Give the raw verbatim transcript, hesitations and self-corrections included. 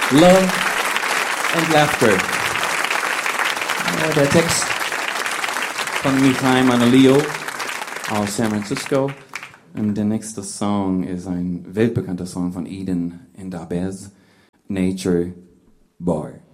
Love and Laughter. Äh, der Text von Michael Manalio aus San Francisco. Und der nächste Song ist ein weltbekannter Song von Eden and Abez, Nature Boy.